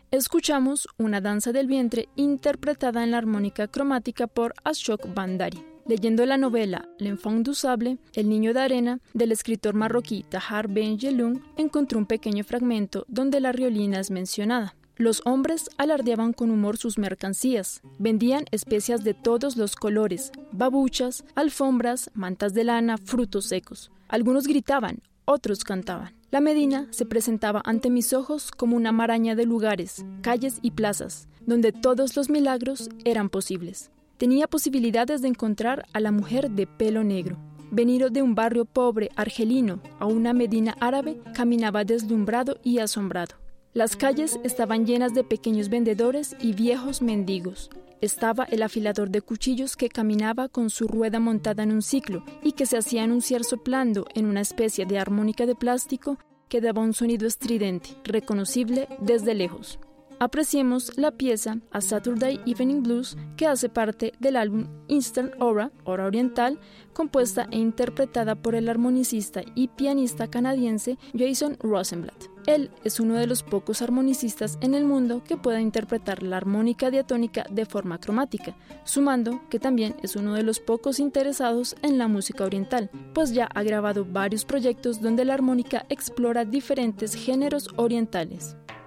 Escuchamos una danza del vientre interpretada en la armónica cromática por Ashok Bandari. Leyendo la novela L'Enfant du Sable, El niño de arena, del escritor marroquí Tahar Ben Jelloun, encontré un pequeño fragmento donde la riolina es mencionada. Los hombres alardeaban con humor sus mercancías. Vendían especias de todos los colores, babuchas, alfombras, mantas de lana, frutos secos. Algunos gritaban, otros cantaban. La Medina se presentaba ante mis ojos como una maraña de lugares, calles y plazas, donde todos los milagros eran posibles. Tenía posibilidades de encontrar a la mujer de pelo negro. Venido de un barrio pobre argelino a una Medina árabe, caminaba deslumbrado y asombrado. Las calles estaban llenas de pequeños vendedores y viejos mendigos. Estaba el afilador de cuchillos que caminaba con su rueda montada en un ciclo y que se hacía anunciar soplando en una especie de armónica de plástico que daba un sonido estridente, reconocible desde lejos. Apreciemos la pieza A Saturday Evening Blues, que hace parte del álbum Eastern Aura, Hora Oriental, compuesta e interpretada por el armonicista y pianista canadiense Jason Rosenblatt. Él es uno de los pocos armonicistas en el mundo que pueda interpretar la armónica diatónica de forma cromática, sumando que también es uno de los pocos interesados en la música oriental, pues ya ha grabado varios proyectos donde la armónica explora diferentes géneros orientales.